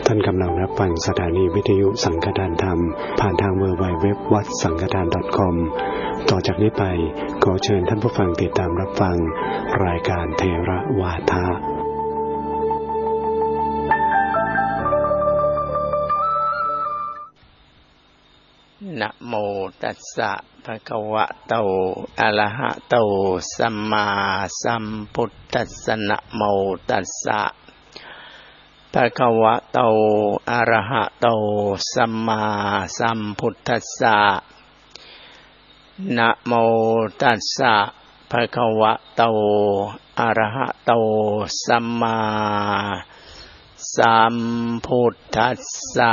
ท่านกำลังรับฟังสถานีวิทยุสังฆทานธรรมผ่านทาง www.wadsangkatan.com ต่อจากนี้ไปขอเชิญท่านผู้ฟังติดตามรับฟังรายการเทระวาทะนะโมตัสสะภะคะวะโตอะระหะโตสัมมาสัมพุทธัสสะนะโมตัสสะภะคะวะโตอะระหะโตสัมมาสัมพุทธัสสะนะโมตัสสะภะคะวะโตอะระหะโตสัมมาสัมพุทธัสสะ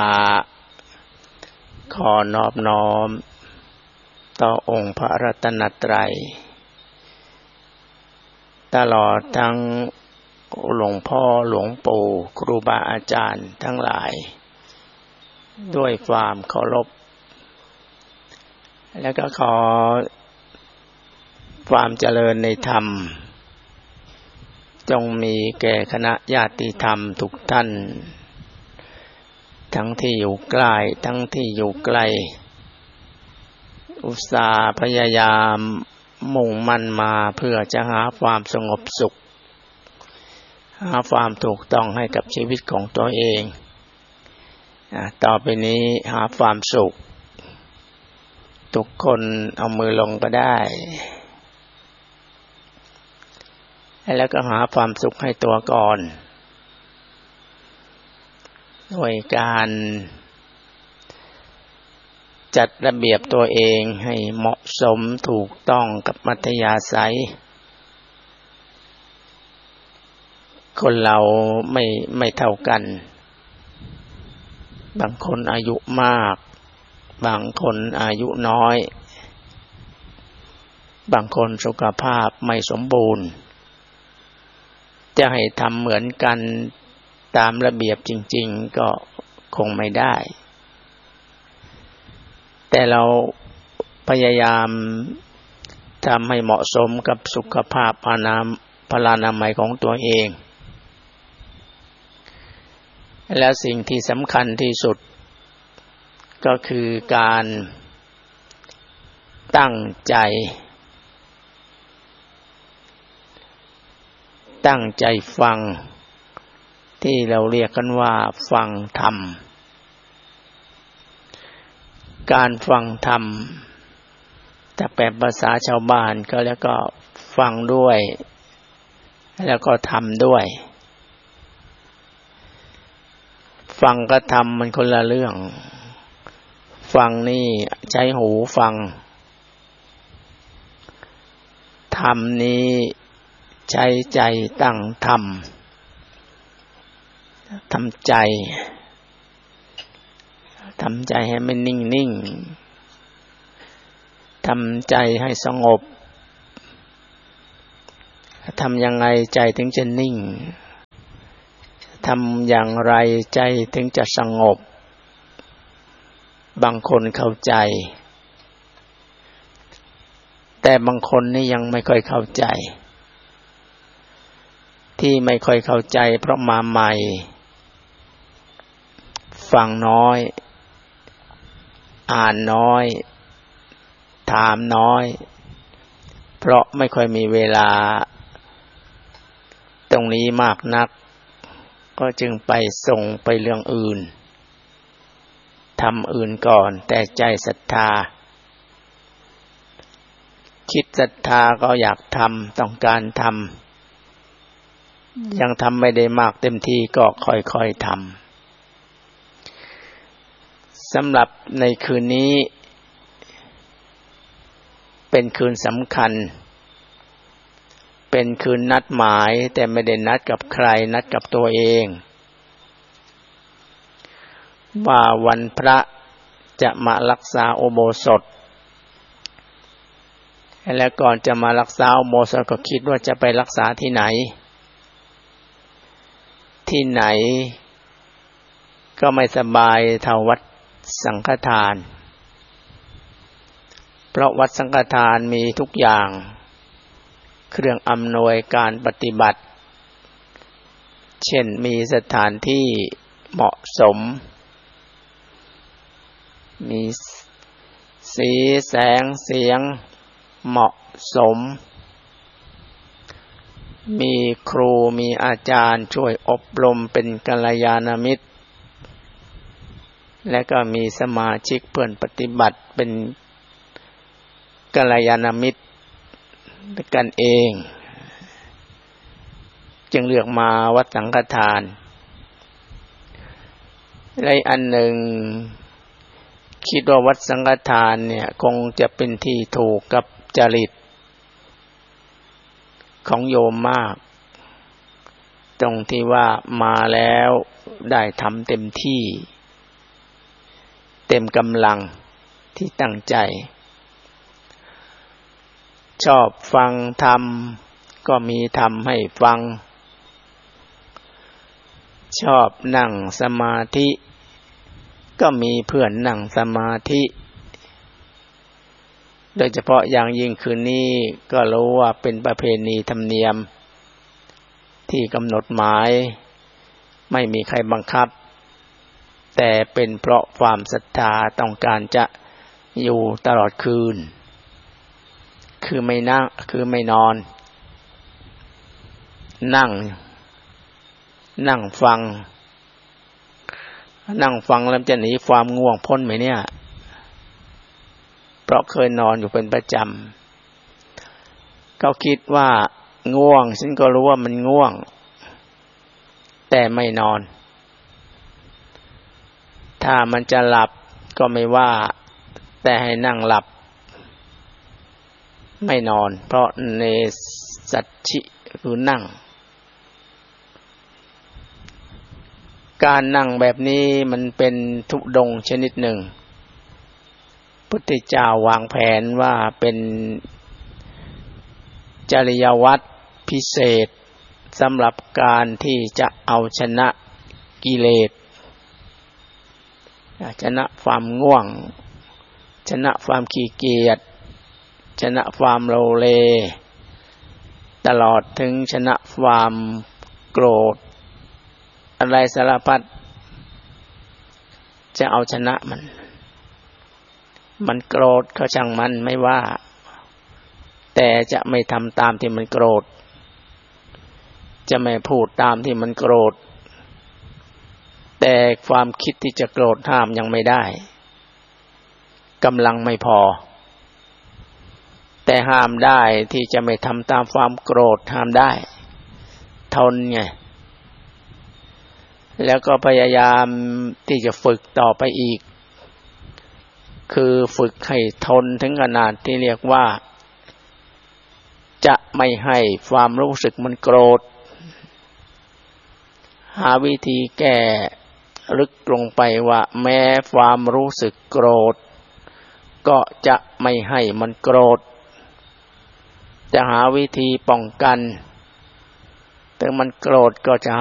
ขอนอบน้อมต่อองค์พระรัตนตรัยตลอดทั้งหลวงพ่อหลวงปู่ครูบาอาจารย์ทั้งหลายด้วยความเคารพและก็ขอความเจริญในธรรมจงมีแก่คณะญาติธรรมทุกท่านทั้งที่อยู่ใกล้ทั้งที่อยู่ไกลอุตส่าห์พยายามมุ่งมั่นมาเพื่อจะหาความสงบสุขหาความถูกต้องให้กับชีวิตของตัวเองต่อไปนี้หาความสุขทุกคนเอามือลงก็ได้แล้วก็หาความสุขให้ตัวก่อนด้วยการจัดระเบียบตัวเองให้เหมาะสมถูกต้องกับมัธยาศัยคนเราไม่เท่ากันบางคนอายุมากบางคนอายุน้อยบางคนสุขภาพไม่สมบูรณ์จะให้ทำเหมือนกันตามระเบียบจริงๆก็คงไม่ได้แต่เราพยายามทำให้เหมาะสมกับสุขภาพพลานามัยของตัวเองและสิ่งที่สำคัญที่สุดก็คือการตั้งใจฟังที่เราเรียกกันว่าฟังธรรมการฟังธรรมถ้าแปลภาษาชาวบ้านก็แล้วก็ฟังด้วยแล้วก็ทำด้วยฟังกับทำมันคนละเรื่องฟังนี่ใช้หูฟังทำนี่ใช้ใจตั้งทำใจให้มันนิ่งๆทำใจให้สงบทำยังไงใจถึงจะนิ่งทำอย่างไรใจถึงจะสงบบางคนเข้าใจแต่บางคนนี่ยังไม่ค่อยเข้าใจที่ไม่ค่อยเข้าใจเพราะมาใหม่ฟังน้อยอ่านน้อยถามน้อยเพราะไม่ค่อยมีเวลาตรงนี้มากนักก็จึงไปส่งไปเรื่องอื่นทำอื่นก่อนแต่ใจศรัทธาคิดศรัทธาก็อยากทำต้องการทำยังทำไม่ได้มากเต็มที่ก็ค่อยๆทำสำหรับในคืนนี้เป็นคืนสำคัญเป็นคืนนัดหมายแต่ไม่ได้นัดกับใครนัดกับตัวเองว่าวันพระจะมารักษาอุโบสถและก่อนจะมารักษาอุโบสถก็คิดว่าจะไปรักษาที่ไหนก็ไม่สบายเท่าวัดสังฆทานเพราะวัดสังฆทานมีทุกอย่างเครื่องอำนวยการปฏิบัติ เช่นมีสถานที่เหมาะสมมีสีแสงเสียงเหมาะสมมีครูมีอาจารย์ช่วยอบรมเป็นกัลยาณมิตรและก็มีสมาชิกเพื่อนปฏิบัติเป็นกัลยาณมิตรกันเองจึงเลือกมาวัดสังฆทานและอันหนึ่งคิดว่าวัดสังฆทานเนี่ยคงจะเป็นที่ถูกกับจริตของโยมมากตรงที่ว่ามาแล้วได้ทำเต็มที่เต็มกำลังที่ตั้งใจชอบฟังธรรมก็มีธรรมให้ฟังชอบนั่งสมาธิก็มีเพื่อนนั่งสมาธิโดยเฉพาะอย่างยิ่งคืนนี้ก็รู้ว่าเป็นประเพณีธรรมเนียมที่กำหนดหมายไม่มีใครบังคับแต่เป็นเพราะความศรัทธาต้องการจะอยู่ตลอดคืนคือไม่นั่งคือไม่นอนนั่งฟังแล้วจะหนีความง่วงพ้นไหมเนี่ยเพราะเคยนอนอยู่เป็นประจำเขาคิดว่าง่วงฉันก็รู้ว่ามันง่วงแต่ไม่นอนถ้ามันจะหลับก็ไม่ว่าแต่ให้นั่งหลับไม่นอนเพราะเนสัชชิคือนั่งการนั่งแบบนี้มันเป็นทุดงค์ชนิดหนึ่งพุทธเจ้าวางแผนว่าเป็นจริยวัตรพิเศษสำหรับการที่จะเอาชนะกิเลสชนะความง่วงชนะความขี้เกียจชนะความโลเลตลอดถึงชนะความโกรธอะไรสารพัดจะเอาชนะมันโกรธก็ช่างมันไม่ว่าแต่จะไม่ทำตามที่มันโกรธจะไม่พูดตามที่มันโกรธแต่ความคิดที่จะโกรธห้ามยังไม่ได้กำลังไม่พอแต่ห้ามได้ที่จะไม่ทำตามความโกรธห้ามได้ทนไงแล้วก็พยายามที่จะฝึกต่อไปอีกคือฝึกให้ทนถึงขนาดที่เรียกว่าจะไม่ให้ความรู้สึกมันโกรธหาวิธีแก้ลึกลงไปว่าแม้ความรู้สึกโกรธก็จะไม่ให้มันโกรธจะหาวิธีป้องกันถึงมันโกรธก็จะ